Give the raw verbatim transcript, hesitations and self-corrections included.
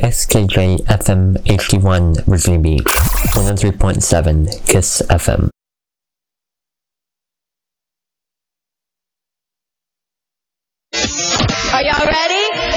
X K J F M H D one Virginia Beach, one oh three point seven KISS F M. Are y'all ready?